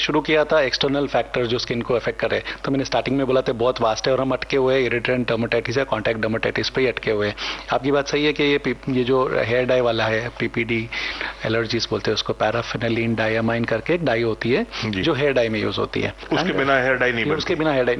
शुरू किया था एक्सटर्नल फैक्टर जो स्किन को अफेक्ट करे, तो मैंने स्टार्टिंग में बोला था बहुत वास्ट है और हम अटके हुए इरिटेंट डर्मेटाइटिस या कॉन्टैक्ट डर्मेटाइटिस पे ही अटके हुए हैं। आपकी बात सही है कि ये जो हेयर डाई वाला है, पीपीडी एलर्जीज बोलते हैं उसको, पैराफिनाइलिन डायमाइन करके एक डाई होती है जो हेयर डाई में यूज होती है। उसके बिना हेयर डाई नहीं बनती। उसके बिना hair dye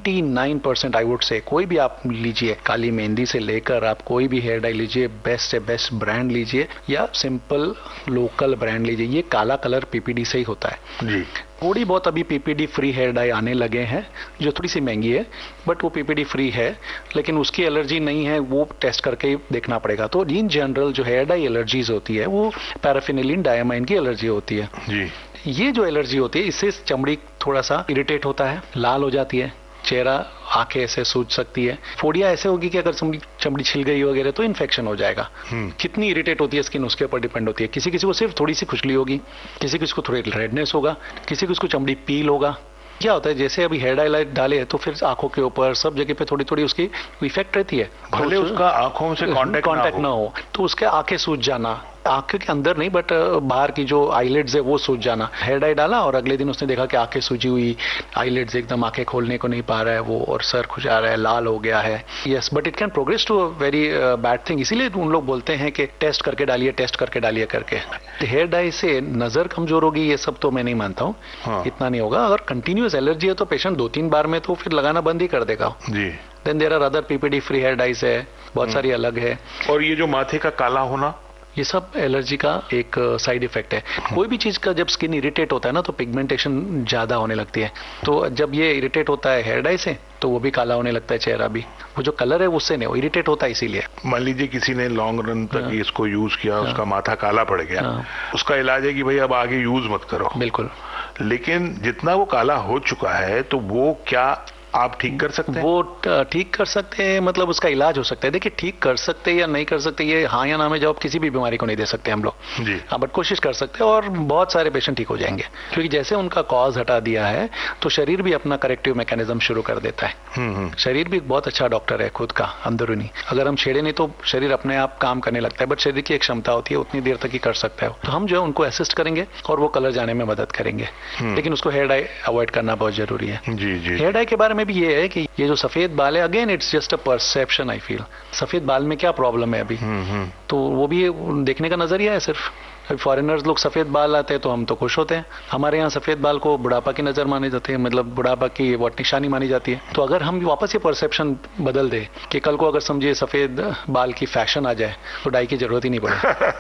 99% I would say, कोई भी आप लीजिए, काली मेहंदी से लेकर आप कोई भी हेयर डाई लीजिए, बेस्ट से बेस्ट ब्रांड लीजिए या सिंपल लोकल ब्रांड लीजिए, ये काला कलर पीपीडी से ही होता है जी। थोड़ी बहुत अभी पीपीडी फ्री हेयर डाई आने लगे हैं जो थोड़ी सी महंगी है, बट वो पीपीडी फ्री है, लेकिन उसकी एलर्जी नहीं है, वो टेस्ट करके ही देखना पड़ेगा। तो इन जनरल जो हेयर डाई एलर्जीज होती है वो पैराफिनाइलिन डायमाइन की एलर्जी होती है जी। ये जो एलर्जी होती है इससे चमड़ी थोड़ा सा इरिटेट होता है, लाल हो जाती है, चेहरा आंखें ऐसे सूज सकती है, फोड़िया ऐसे होगी कि अगर चमड़ी छिल गई वगैरह तो इन्फेक्शन हो जाएगा। कितनी इरिटेट होती है स्किन उसके ऊपर डिपेंड होती है। किसी किसी को सिर्फ थोड़ी सी खुजली होगी, किसी किसी को थोड़ी रेडनेस होगा, किसी किसी को चमड़ी पील होगा। क्या होता है जैसे अभी हेयर डाई डाले तो फिर आंखों के ऊपर सब जगह पे थोड़ी थोड़ी उसकी इफेक्ट रहती है, भले उसका आंखों से कांटेक्ट ना हो तो उसके आंखें सूज जाना, आंखें के अंदर नहीं बट बाहर की जो आईलिड्स है वो सूज जाना। हेयर डाई डाला और अगले दिन उसने देखा कि आंखें सूजी हुई, आईलिड्स एकदम आंखें खोलने को नहीं पा रहा है वो, और सर खुजा रहा है, लाल हो गया है। Yes, but it can progress to a very bad thing. इसीलिए उन लोग बोलते हैं कि टेस्ट करके डालिए, टेस्ट करके डालिए करके। हेयर डाई से नजर कमजोर होगी ये सब तो मैं नहीं मानता हूँ। इतना नहीं होगा। अगर कंटिन्यूअस एलर्जी है तो पेशेंट 2-3 बार में तो फिर लगाना बंद ही कर देगा जी। Then there are other PPD free hair dies है, बहुत सारी अलग है। और ये जो माथे का काला होना, ये सब एलर्जी का एक साइड इफेक्ट है। कोई भी चीज का जब स्किन इरिटेट होता है ना तो पिगमेंटेशन ज्यादा होने लगती है। तो जब ये इरिटेट होता है हेयर डाई से तो वो भी काला होने लगता है चेहरा भी। वो जो कलर है उससे नहीं, वो इरिटेट होता है इसीलिए। मान लीजिए किसी ने लॉन्ग रन तक इसको यूज किया, उसका माथा काला पड़ गया, उसका इलाज है कि भाई अब आगे यूज मत करो। बिल्कुल। लेकिन जितना वो काला हो चुका है तो वो क्या आप ठीक कर सकते हैं? वो ठीक कर सकते हैं, मतलब उसका इलाज हो सकता है। देखिए ठीक कर सकते हैं या नहीं कर सकते ये हाँ या ना में जवाब किसी भी बीमारी को नहीं दे सकते हम लोग जी। हाँ, बट कोशिश कर सकते हैं और बहुत सारे पेशेंट ठीक हो जाएंगे, क्योंकि जैसे उनका कॉज हटा दिया है तो शरीर भी अपना करेक्टिव मैकेनिज्म शुरू कर देता है। शरीर भी बहुत अच्छा डॉक्टर है खुद का अंदरूनी। अगर हम छेड़े नहीं तो शरीर अपने आप काम करने लगता है, बट शरीर की एक क्षमता होती है उतनी देर तक ही कर सकता है। तो हम जो है उनको असिस्ट करेंगे और वो कलर जाने में मदद करेंगे, लेकिन उसको हेयर डाई अवॉइड करना बहुत जरूरी है। जी जी। हेयर डाई के बारे में भी ये है कि ये जो सफेद बाल है, again it's just a perception. I feel सफेद बाल में क्या प्रॉब्लम है अभी, तो वो भी देखने का नजरिया है सिर्फ। फॉरेनर्स लोग सफेद बाल आते हैं तो हम तो खुश होते हैं। हमारे यहाँ सफेद बाल को बुढ़ापा की नजर माने जाते हैं, मतलब बुढ़ापा की वो निशानी मानी जाती है। तो अगर हम वापस ये परसेप्शन बदल दे कि कल को अगर समझिए सफेद बाल की फैशन आ जाए तो डाई की जरूरत ही नहीं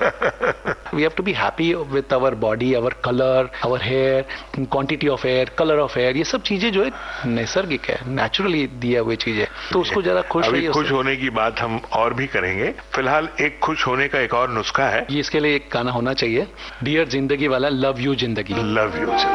पड़े। We have to be happy with our body, our colour, our hair, quantity of hair, colour of hair. ये सब चीजें जो है नैसर्गिक है, नेचुरली दिया हुई चीज है। तो उसको जरा खुश रहिए। खुश होने की बात हम और भी करेंगे, फिलहाल एक खुश होने का एक और नुस्खा है। इसके लिए एक गाना होना चाहिए, डियर जिंदगी वाला, लव यू जिंदगी। Love you.